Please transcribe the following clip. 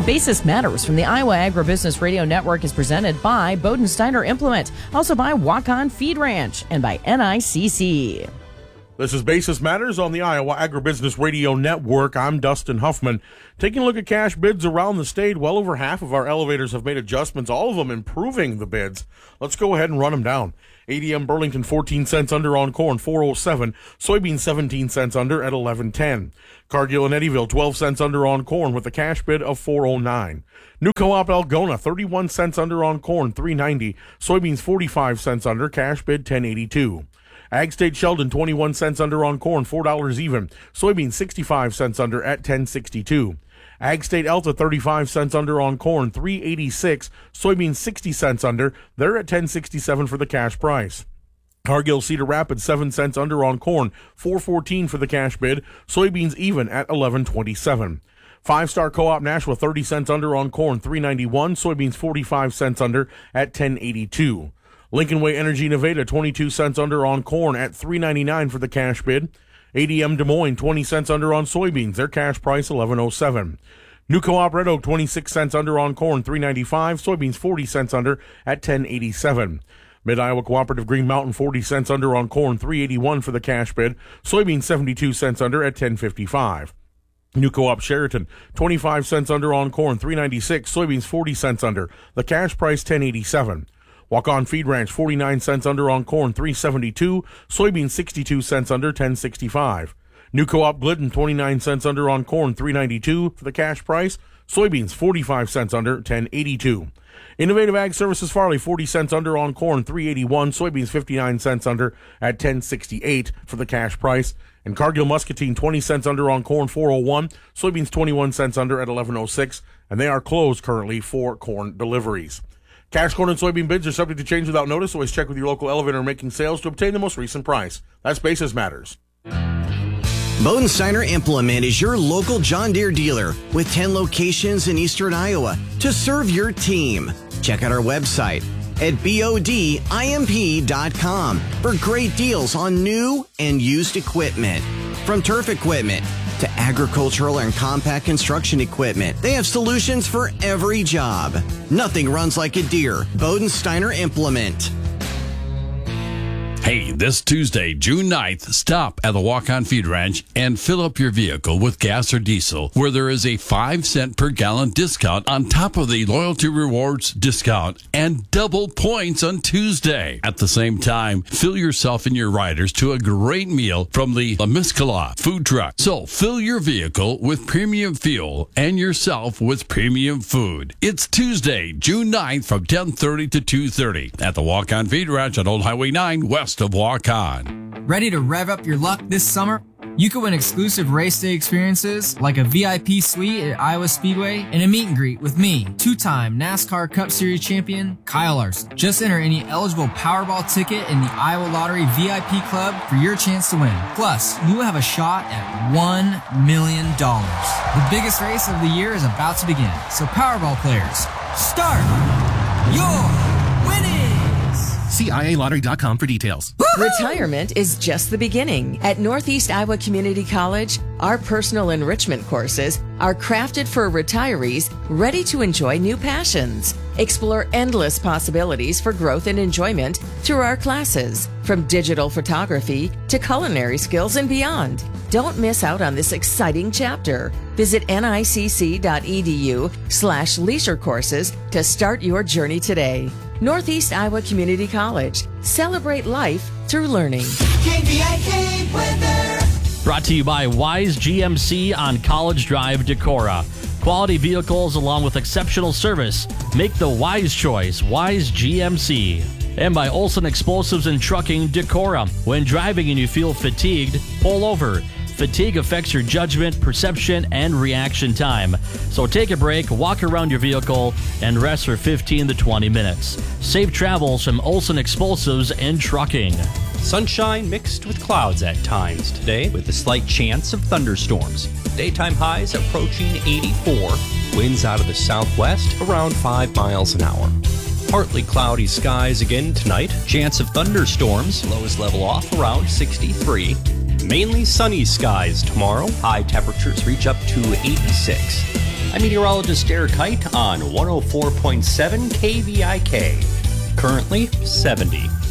Basis Matters from the Iowa Agribusiness Radio Network is presented by Bodensteiner Implement, also by Waukon Feed Ranch, and by NICC. This is Basis Matters on the Iowa Agribusiness Radio Network. I'm Dustin Huffman. Taking a look at cash bids around the state, well over half of our elevators have made adjustments, all of them improving the bids. Let's go ahead and run them down. ADM Burlington 14 cents under on corn, 407. Soybeans 17 cents under at 11.10. Cargill and Eddyville 12 cents under on corn with a cash bid of 409. New Co-op Algona 31 cents under on corn, 390. Soybeans 45 cents under, cash bid 1082. Ag State Sheldon 21 cents under on corn, $4 even. Soybeans 65 cents under at 1062. Ag State Alta 35 cents under on corn, 386. Soybeans 60 cents under. They're at 1067 for the cash price. Cargill Cedar Rapids 7 cents under on corn, 414 for the cash bid. Soybeans even at 1127. Five Star Co-op Nashua 30 cents under on corn, 391. Soybeans 45 cents under at 1082. Lincoln Way Energy Nevada 22 cents under on corn at 399 for the cash bid. ADM Des Moines 20 cents under on soybeans, their cash price 1107. New Co-op Red Oak 26 cents under on corn, 395. Soybeans 40 cents under at 1087. Mid-Iowa Cooperative Green Mountain 40 cents under on corn, 381 for the cash bid. Soybeans 72 cents under at 1055. New Co-op Sheraton 25 cents under on corn, 396. Soybeans 40 cents under, the cash price 1087. Waukon Feed Ranch 49 cents under on corn, 372. Soybeans 62 cents under, 1065. New Co-op Glidden 29 cents under on corn, 392 for the cash price. Soybeans 45 cents under, 1082. Innovative Ag Services Farley 40 cents under on corn, 381. Soybeans 59 cents under at 1068 for the cash price. And Cargill Muscatine 20 cents under on corn, 401. Soybeans 21 cents under at 1106. And they are closed currently for corn deliveries. Cash corn and soybean bids are subject to change without notice. Always check with your local elevator making sales to obtain the most recent price. That's Basis Matters. Bodensteiner Implement is your local John Deere dealer with 10 locations in eastern Iowa to serve your team. Check out our website at bodimp.com for great deals on new and used equipment. From turf equipment to agricultural and compact construction equipment, they have solutions for every job. Nothing runs like a Deere. Bodensteiner Implement. Hey, this Tuesday, June 9th, stop at the Waukon Feed Ranch and fill up your vehicle with gas or diesel, where there is a 5-cent per gallon discount on top of the Loyalty Rewards discount and double points on Tuesday. At the same time, fill yourself and your riders to a great meal from the La Miskala food truck. So fill your vehicle with premium fuel and yourself with premium food. It's Tuesday, June 9th from 10:30 to 2:30 at the Waukon Feed Ranch on Old Highway 9 west of Waukon. Ready to rev up your luck this summer? You can win exclusive race day experiences like a VIP suite at Iowa Speedway and a meet and greet with me, two-time NASCAR Cup Series champion Kyle Larson. Just enter any eligible Powerball ticket in the Iowa Lottery VIP Club for your chance to win. Plus, you will have a shot at $1 million. The biggest race of the year is about to begin, so Powerball players, start your winning! See IALottery.com for details. Retirement is just the beginning. At Northeast Iowa Community College, our personal enrichment courses are crafted for retirees ready to enjoy new passions. Explore endless possibilities for growth and enjoyment through our classes, from digital photography to culinary skills and beyond. Don't miss out on this exciting chapter. Visit nicc.edu/leisure courses to start your journey today. Northeast Iowa Community College. Celebrate life through learning. KVIK weather. Brought to you by Wise GMC on College Drive, Decorah. Quality vehicles along with exceptional service. Make the wise choice, Wise GMC. And by Olson Explosives and Trucking, Decorah. When driving and you feel fatigued, pull over. Fatigue affects your judgment, perception, and reaction time. So take a break, walk around your vehicle, and rest for 15 to 20 minutes. Safe travels from Olson Explosives and Trucking. Sunshine mixed with clouds at times today, with a slight chance of thunderstorms. Daytime highs approaching 84. Winds out of the southwest around 5 miles an hour. Partly cloudy skies again tonight. Chance of thunderstorms. Lows level off around 63. Mainly sunny skies tomorrow. High temperatures reach up to 86. I'm meteorologist Derek Height on 104.7 KVIK. Currently 70.